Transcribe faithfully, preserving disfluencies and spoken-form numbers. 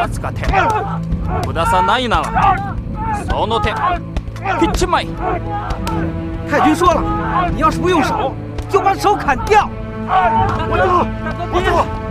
使って下さないならその手劈去麦。 太君说了，你要是不用手，就把手砍掉。 我走，我走。